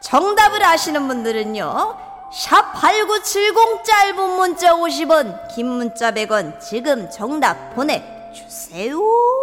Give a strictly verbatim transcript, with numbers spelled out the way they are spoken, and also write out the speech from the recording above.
정답을 아시는 분들은요 샵 팔구칠공 짧은 문자 오십 원 긴 문자 백 원 지금 정답 보내주세요.